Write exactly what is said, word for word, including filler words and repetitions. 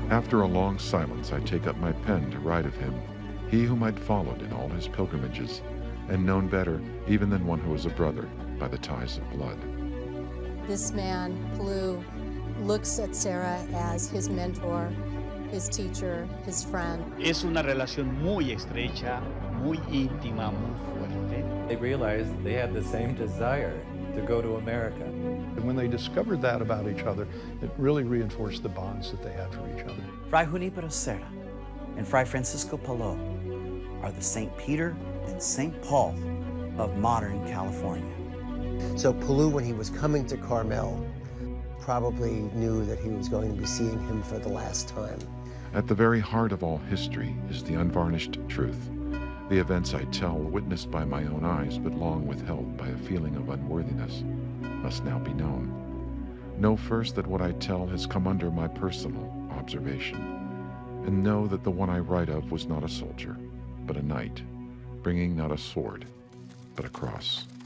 After a long silence, I take up my pen to write of him, he whom I'd followed in all his pilgrimages, and known better even than one who was a brother by the ties of blood. This man, Pellew, looks at Serra as his mentor, his teacher, his friend. Es una relación muy estrecha, muy íntima, muy fuerte. They realized they had the same desire to go to America. And when they discovered that about each other, it really reinforced the bonds that they had for each other. Fray Junípero Serra and Fray Francisco Pellew are the Saint Peter and Saint Paul of modern California. So Pellew, when he was coming to Carmel, probably knew that he was going to be seeing him for the last time. At the very heart of all history is the unvarnished truth. The events I tell, witnessed by my own eyes but long withheld by a feeling of unworthiness, must now be known. Know first that what I tell has come under my personal observation, and know that the one I write of was not a soldier, but a knight, bringing not a sword, but a cross.